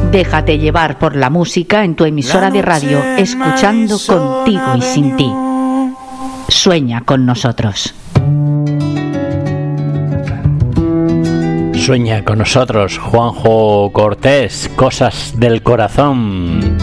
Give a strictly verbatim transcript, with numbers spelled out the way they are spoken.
Déjate llevar por la música en tu emisora de radio, escuchando contigo y sin ti. Sueña con nosotros. Sueña con nosotros, Juanjo Cortés, Cosas del Corazón.